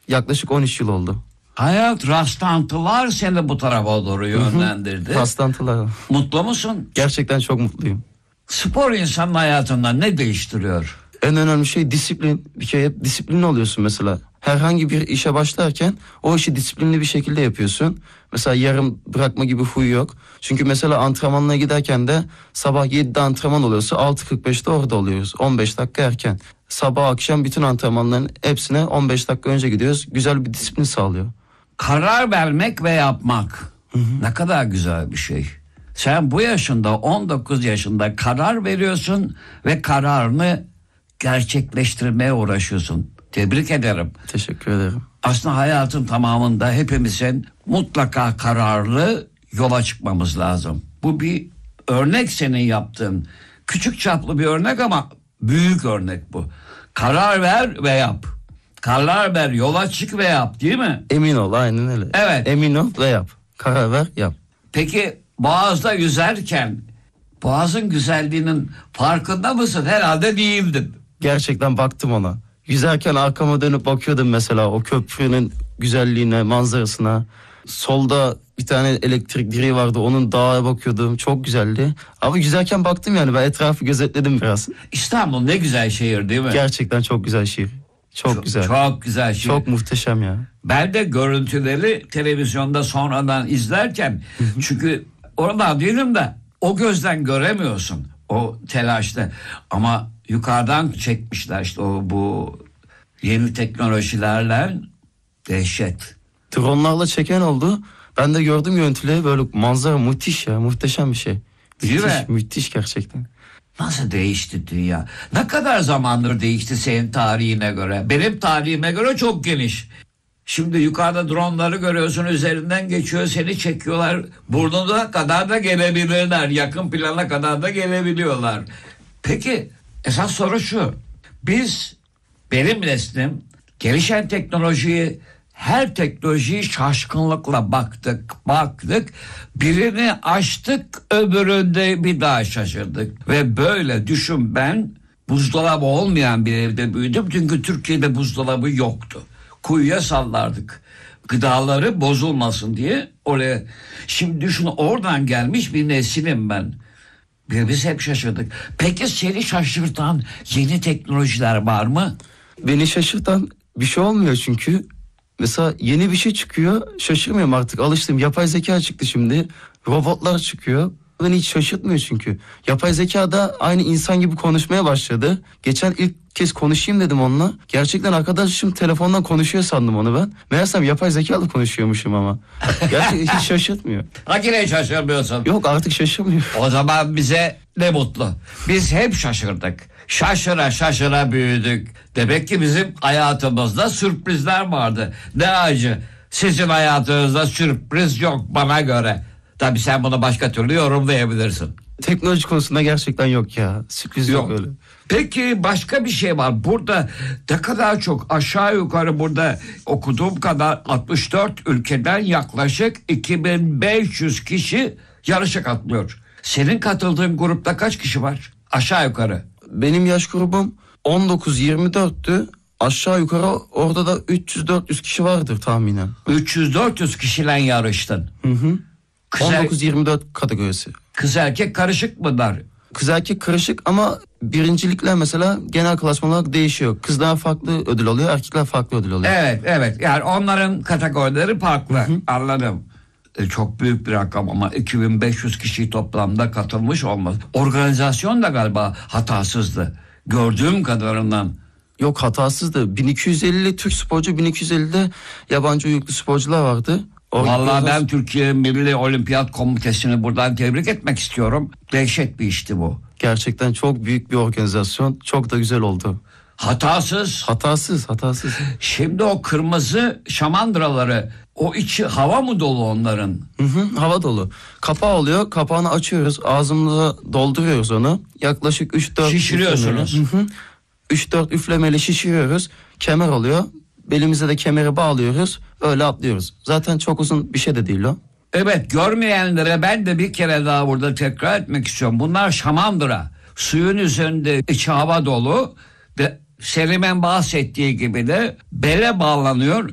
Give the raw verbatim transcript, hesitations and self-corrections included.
Yaklaşık on üç yıl oldu. Hayat, rastlantılar seni bu tarafa doğru yönlendirdi. Rastlantılar. Mutlu musun? Gerçekten çok mutluyum. Spor insanın hayatında ne değiştiriyor? En önemli şey disiplin. Bir kere hep disiplinli oluyorsun mesela. Herhangi bir işe başlarken o işi disiplinli bir şekilde yapıyorsun. Mesela yarım bırakma gibi huyu yok. Çünkü mesela antrenmanına giderken de sabah yedide antrenman oluyorsa altı kırk beşte orada oluyoruz. on beş dakika erken. Sabah akşam bütün antrenmanların hepsine on beş dakika önce gidiyoruz. Güzel bir disiplin sağlıyor. Karar vermek ve yapmak. Hı hı. Ne kadar güzel bir şey. Sen bu yaşında, on dokuz yaşında karar veriyorsun ve kararını gerçekleştirmeye uğraşıyorsun. Tebrik ederim. Teşekkür ederim. Aslında hayatın tamamında hepimizin mutlaka kararlı yola çıkmamız lazım. Bu bir örnek, senin yaptığın. Küçük çaplı bir örnek ama büyük örnek bu. Karar ver ve yap. Karar ver, yola çık ve yap, değil mi? Emin ol, aynen öyle. Evet. Emin ol ve yap. Karar ver, yap. Peki Boğaz'da yüzerken Boğaz'ın güzelliğinin farkında mısın? Herhalde değildin. Gerçekten baktım ona. Yüzerken arkama dönüp bakıyordum mesela o köprünün güzelliğine, manzarasına. Solda bir tane elektrik direği vardı, onun dağa bakıyordum, çok güzeldi. Ama yüzerken baktım, yani ben etrafı gözetledim biraz. İstanbul ne güzel şehir, değil mi? Gerçekten çok güzel şehir. Çok, çok güzel. Çok güzel şehir. Çok muhteşem ya. Ben de görüntüleri televizyonda sonradan izlerken çünkü oradan değilim de o gözden göremiyorsun o telaşta, ama yukarıdan çekmişler işte o bu yeni teknolojilerle, dehşet. Dronlarla çeken oldu. Ben de gördüm görüntüleri, böyle manzara müthiş ya, muhteşem bir şey. Müthiş, müthiş gerçekten. Nasıl değişti dünya? Ne kadar zamandır değişti senin tarihine göre? Benim tarihime göre çok geniş. Şimdi yukarıda dronları görüyorsun, üzerinden geçiyor, seni çekiyorlar. Burnuna kadar da gelebilirler. Yakın plana kadar da gelebiliyorlar. Peki esas soru şu. Biz, benim neslim gelişen teknolojiyi, her teknolojiyi şaşkınlıkla baktık, baktık. Birini açtık, öbüründe bir daha şaşırdık. Ve böyle düşün, ben buzdolabı olmayan bir evde büyüdüm. Çünkü Türkiye'de buzdolabı yoktu. Kuyuya sallardık. Gıdaları bozulmasın diye oraya. Şimdi düşün, oradan gelmiş bir nesilim ben. Biz hep şaşırdık. Peki seni şaşırtan yeni teknolojiler var mı? Beni şaşırtan bir şey olmuyor çünkü. Mesela yeni bir şey çıkıyor, şaşırmıyorum artık, alıştım. Yapay zeka çıktı şimdi, robotlar çıkıyor. Beni hiç şaşırtmıyor çünkü. Yapay zeka da aynı insan gibi konuşmaya başladı. Geçen ilk kez konuşayım dedim onunla. Gerçekten arkadaşım telefondan konuşuyor sandım onu ben. Meğersem yapay zekalı konuşuyormuşum ama. Gerçekten hiç şaşırtmıyor. Hakikaten şaşırmıyorsun. Yok, artık şaşırmıyor. O zaman bize ne mutlu. Biz hep şaşırdık. Şaşıra şaşıra büyüdük. Demek ki bizim hayatımızda sürprizler vardı. Ne acı. Sizin hayatınızda sürpriz yok bana göre. Tabii sen bunu başka türlü yorumlayabilirsin. Teknoloji konusunda gerçekten yok ya. Sürpriz yok, yok öyle. Peki başka bir şey var. Burada ne kadar çok, aşağı yukarı burada okuduğum kadar altmış dört ülkeden yaklaşık iki bin beş yüz kişi yarışa katılıyor. Senin katıldığın grupta kaç kişi var? Aşağı yukarı. Benim yaş grubum on dokuz yirmi dörttü. Aşağı yukarı orada da üç yüz dört yüz kişi vardır tahminen. üç yüz dört yüz kişiyle yarıştın. Hı hı. Kız on dokuz yirmi dört kategorisi. Kız erkek karışık mılar? Kız erkek karışık ama birincilikler mesela genel klasman olarak değişiyor. Kızlar farklı ödül alıyor, erkekler farklı ödül alıyor. Evet, evet. Yani onların kategorileri farklı. Hı hı. Anladım. E, çok büyük bir rakam ama iki bin beş yüz kişi toplamda katılmış olmaz. Organizasyon da galiba hatasızdı. Gördüğüm kadarından. Yok, hatasızdı. bin iki yüz elli Türk sporcu, bin iki yüz elli de yabancı uyruklu sporcular vardı. Vallahi ben Türkiye Milli Olimpiyat Komitesi'ni buradan tebrik etmek istiyorum. Dehşet bir işti bu. Gerçekten çok büyük bir organizasyon. Çok da güzel oldu. Hatasız. Hatasız, hatasız. Şimdi o kırmızı şamandıraları, o içi hava mı dolu onların? Hı hı, hava dolu. Kapağı oluyor. Kapağını açıyoruz. Ağzımıza dolduruyoruz onu. Yaklaşık üç dört şişiriyorsunuz. üç dört üflemeli şişiriyoruz. Kemer oluyor. Belimize de kemeri bağlıyoruz. Öyle atlıyoruz. Zaten çok uzun bir şey de değil o. Evet, görmeyenlere ben de bir kere daha burada tekrar etmek istiyorum. Bunlar şamandıra. Suyun üzerinde içi hava dolu ve Selim'in bahsettiği gibi de bele bağlanıyor.